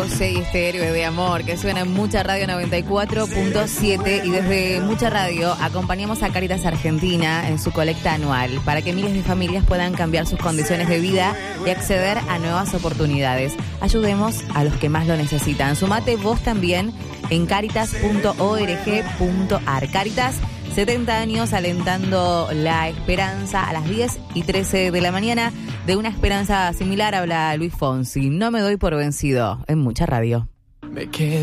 José y este héroe de amor que suena en Mucha Radio 94.7 y desde Mucha Radio acompañamos a Cáritas Argentina en su colecta anual para que miles de familias puedan cambiar sus condiciones de vida y acceder a nuevas oportunidades. Ayudemos a los que más lo necesitan. Sumate vos también en caritas.org.ar. Cáritas, 70 años alentando la esperanza. A las 10:13 de la mañana. De una esperanza similar habla Luis Fonsi. No me doy por vencido en Mucha Radio.